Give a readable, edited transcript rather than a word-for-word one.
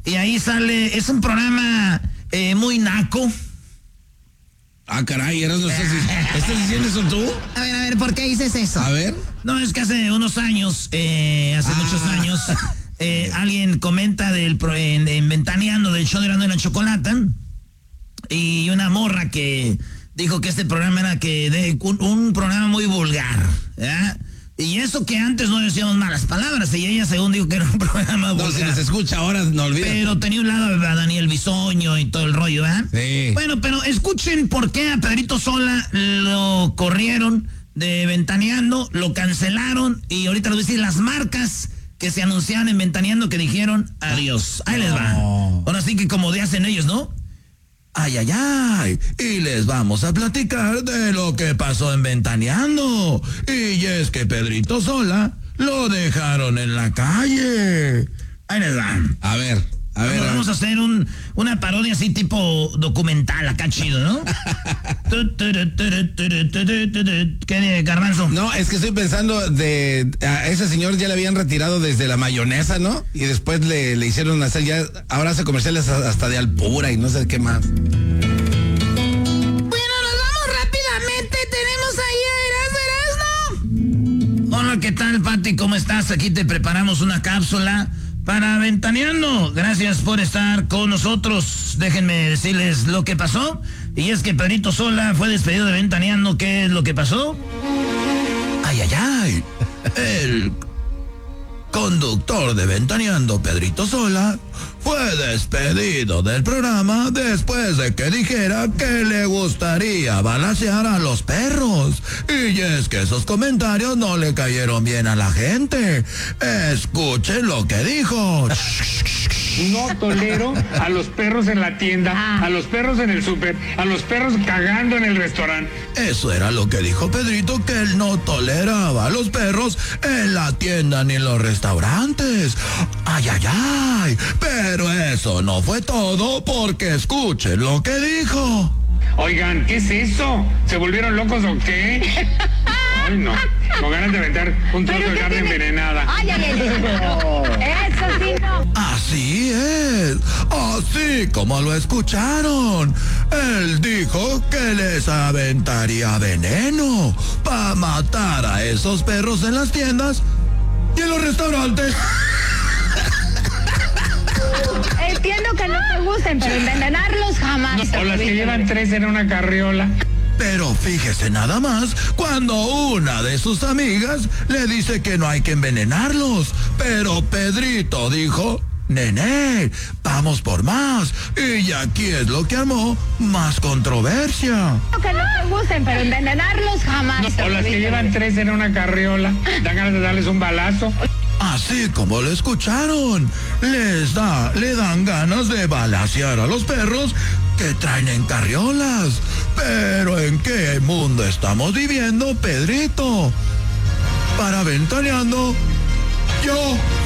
y ahí sale, es un programa muy naco. Ah, caray, ¿estás diciendo eso tú? A ver, ¿por qué dices eso? A ver. No, es que hace unos años, muchos años, alguien comenta en Ventaneando del show de Erasmo y la Chocolata, y una morra que dijo que este programa era un programa muy vulgar, ¿verdad? Y eso que antes no decíamos malas palabras, y ella según dijo que era un programa vulgar. No, si les escucha ahora, no olvides. Pero tenía un lado a Daniel Bisoño y todo el rollo, ¿verdad? Sí. Bueno, pero escuchen por qué a Pedrito Sola lo corrieron de Ventaneando, lo cancelaron, y ahorita les voy a decir las marcas que se anunciaban en Ventaneando que dijeron adiós. Ahí les va. Ahora sí que como hacen ellos, ¿no? Ay, ay, ay, y les vamos a platicar de lo que pasó en Ventaneando. Y es que Pedrito Sola lo dejaron en la calle. Ahí les van. A ver. Vamos a hacer una parodia así tipo documental, acá chido, ¿no? ¿Qué, Garbanzo? No, es que estoy pensando a ese señor ya le habían retirado desde la mayonesa, ¿no? Y después le hicieron hacer ahora hace comerciales hasta de Alpura y no sé qué más. Bueno, nos vamos rápidamente, tenemos ahí a Erasmo. Hola, ¿qué tal, Pati? ¿Cómo estás? Aquí te preparamos una cápsula para Ventaneando. Gracias por estar con nosotros. Déjenme decirles lo que pasó. Y es que Pedrito Sola fue despedido de Ventaneando. ¿Qué es lo que pasó? Ay, ay, ay. El conductor de Ventaneando, Pedrito Sola, fue despedido del programa después de que dijera que le gustaría balacear a los perros. Y es que esos comentarios no le cayeron bien a la gente. Escuchen lo que dijo. No tolero a los perros en la tienda, a los perros en el súper, a los perros cagando en el restaurante. Eso era lo que dijo Pedrito, que él no toleraba a los perros en la tienda ni en los restaurantes. Ay, ay, ay. Pero eso no fue todo, porque escuchen lo que dijo. Oigan, ¿qué es eso? ¿Se volvieron locos o qué? Ay, no. Con ganas de aventar un trozo de carne envenenada. Ay, ay, ay. Eso sí, no. Así es, así como lo escucharon. Él dijo que les aventaría veneno para matar a esos perros en las tiendas y en los restaurantes. Entiendo que no te gusten, pero envenenarlos jamás. O las que llevan 3 en una carriola. Pero fíjese nada más cuando una de sus amigas le dice que no hay que envenenarlos. Pero Pedrito dijo: nene, vamos por más. Y aquí es lo que armó más controversia. Que no te gusten, pero envenenarlos jamás. O las que llevan 3 en una carriola. Dan ganas de darles un balazo. Así como lo escucharon, le dan ganas de balacear a los perros que traen en carriolas. Pero ¿en qué mundo estamos viviendo, Pedrito? Para Ventaneando, yo